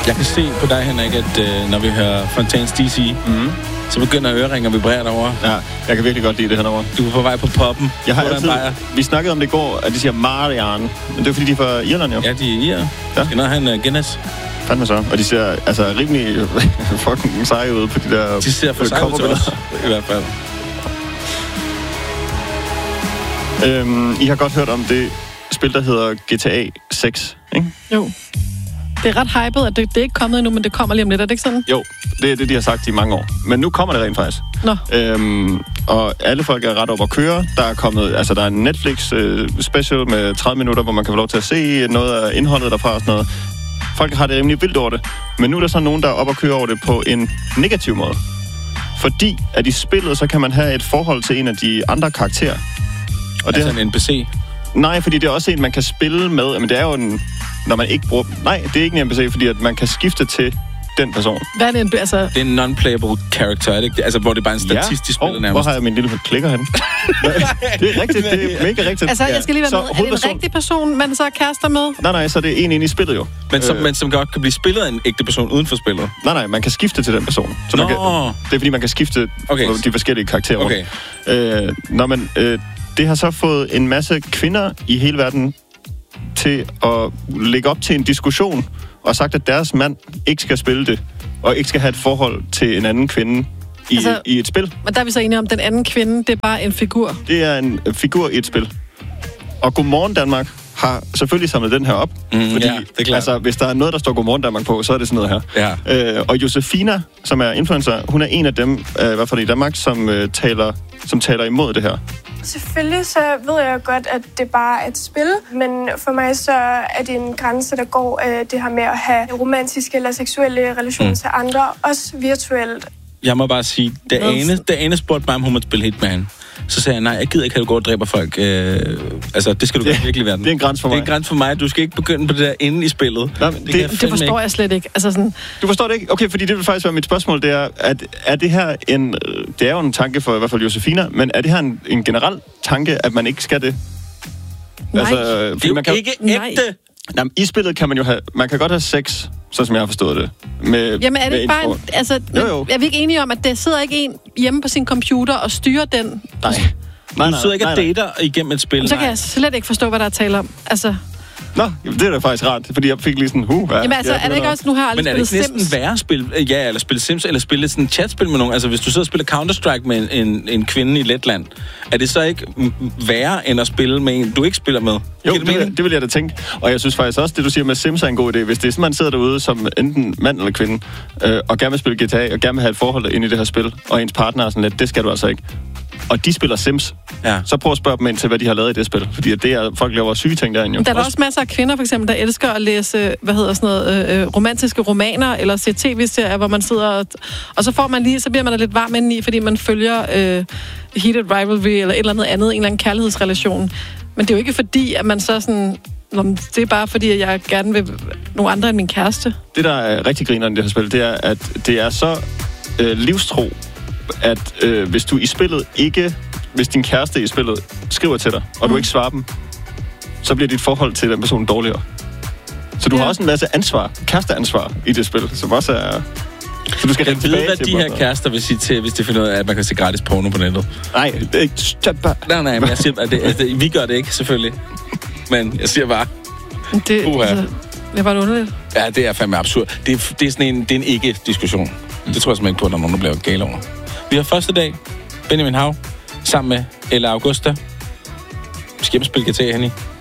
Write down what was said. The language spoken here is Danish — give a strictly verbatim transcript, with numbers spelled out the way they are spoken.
Jeg kan se på dig, Henrik, at øh, når vi hører Fontaines D C, mm. så begynder øreringer at vibrere derovre. Ja, jeg kan virkelig godt lide det henover. Du er på vej på poppen. Jeg har altid, vi snakkede om det i går, at de siger Marianne. Men det er fordi, de er fra Irland, jo. Ja, de er Irland. Ja. Skal nok have en uh, Guinness. Fandme så. Og de ser altså rimelig fucking seje ud på de der... De ser for seje ud til os, i hvert fald. Øhm, I har godt hørt om det spil, der hedder G T A seks, ikke? Jo. Det er ret hypet, at det, det er ikke kommet endnu, men det kommer lige om lidt, er det ikke sådan? Jo, det er det, de har sagt i mange år. Men nu kommer det rent faktisk. Nå. Øhm, og alle folk er ret op at køre. Der er kommet, altså der er en Netflix øh, special med tredive minutter, hvor man kan få lov til at se noget af indholdet derfra og sådan noget. Folk har det rimelig vildt over det. Men nu er der så nogen, der er op at køre over det på en negativ måde. Fordi at i spillet, så kan man have et forhold til en af de andre karakterer. Og altså det, en N P C? Nej, fordi det er også en, man kan spille med. Men det er jo en... Når man ikke bruger... Nej, det er ikke en N P C, fordi at man kan skifte til den person. Hvad er det en... Altså... Det er en non-playable character, er det ikke? Altså, hvor det er bare en statistisk ja. spiller oh, nærmest. Hvor har jeg min lille klikker hen? Det er rigtigt, det er mega rigtigt. Altså, jeg skal lige være så, med. Er det en rigtig person, man så er kærester med? Nej, nej, så det er en inde i spillet jo. Men som, øh... men som godt kan blive spillet af en ægte person uden for spillet? Nej, nej, man kan skifte til den person. Så man kan, det er fordi, man kan skifte okay. de forskellige karakterer. Okay. Øh, når man, øh, det har så fået en masse kvinder i hele verden til at lægge op til en diskussion og sagt, at deres mand ikke skal spille det, og ikke skal have et forhold til en anden kvinde i, altså, i et spil. Men der er vi så enige om, den anden kvinde, det er bare en figur. Det er en figur i et spil. Og Godmorgen Danmark har selvfølgelig samlet den her op, mm, fordi ja, det er klart. Altså, hvis der er noget, der står Godmorgen Danmark på, så er det sådan noget her. Ja. Øh, og Josefina, som er influencer, hun er en af dem, øh, i hvert fald i Danmark, som, øh, taler, som taler imod det her. Selvfølgelig så ved jeg godt, at det bare er et spil, men for mig så er det en grænse, der går øh, det her med at have romantiske eller seksuelle relationer mm. til andre, også virtuelt. Jeg må bare sige, da Ane, da Ane spurgte mig, om hun måtte spille Hitman, så sagde jeg, nej, jeg gider ikke, at du går og dræber folk. Øh, altså, det skal du det, virkelig være. Det er en grænse for mig. Det er en grænse for mig. Du skal ikke begynde på det der inde i spillet. Nej, det, det, det, det forstår ikke. jeg slet ikke. Altså sådan... Du forstår det ikke? Okay, fordi det vil faktisk være mit spørgsmål. Det er, at er det her en... Det er jo en tanke for i hvert fald Josefina, men er det her en, en generel tanke, at man ikke skal det? Nej. Altså, det er jo man kan, ikke ægte. Jamen, i spillet kan man jo have... Man kan godt have sex, så som jeg har forstået det. Med, Jamen, er det ikke bare... En, altså, jo, jo. Er vi ikke enige om, at der sidder ikke en hjemme på sin computer og styrer den? Nej. Nej, du sidder ikke og dater igennem et spil. Så kan jeg slet ikke forstå, hvad der er tale om. Altså... Nå, det er da faktisk rart, fordi jeg fik lige sådan, huh, hvad? Jamen altså, er det ikke også, nu har jeg aldrig spillet Sims? Men er det ikke næsten værre at spille, ja, eller spille Sims, eller spille sådan et chatspil med nogen? Altså, hvis du sidder og spiller Counter-Strike med en, en, en kvinde i Letland, er det så ikke værre, end at spille med en, du ikke spiller med? Jo, det, det, det vil jeg da tænke. Og jeg synes faktisk også, det du siger med Sims er en god idé. Hvis det er sådan, man sidder derude som enten mand eller kvinde, øh, og gerne vil spille G T A, og gerne vil have et forhold ind i det her spil, og ens partner er sådan lidt, det skal du altså ikke. Og de spiller Sims, ja. Så prøv at spørge dem ind til, hvad de har lavet i det spil. Fordi det er, folk laver syge ting derinde jo. Der er også masser af kvinder, for eksempel, der elsker at læse, hvad hedder sådan noget, øh, romantiske romaner, eller se tv-serier, hvor man sidder og... Og så får man lige, så bliver man da lidt varm indeni, fordi man følger øh, heated rivalry, eller et eller andet andet, en eller anden kærlighedsrelation. Men det er jo ikke fordi, at man så sådan... Det er bare fordi, at jeg gerne vil nogle andre end min kæreste. Det, der er rigtig grinerende i det her spil, det er, at det er så øh, livstro, at øh, hvis du i spillet ikke... Hvis din kæreste i spillet skriver til dig, og mm. du ikke svarer dem, så bliver dit forhold til den person dårligere. Så du ja. har også en masse ansvar, kæresteansvar i det spil, som også er... Så du skal jeg ved, hvad de her kærester vil sige til, hvis de finder ud af, at man kan se gratis porno på nettet. Nej, det er ikke... Stop. Nej, nej, men jeg siger, at det, altså, vi gør det ikke, selvfølgelig. Men jeg siger bare... Det, altså, det er bare underligt. Ja, det er fandme absurd. Det er, det er sådan en, det er en ikke-diskussion. Mm. Det tror jeg simpelthen ikke på, når nogen der bliver gale over. Vi har første dag, Benjamin Hav, sammen med Ella Augusta. Vi skal hjem og spille G T A, Henny.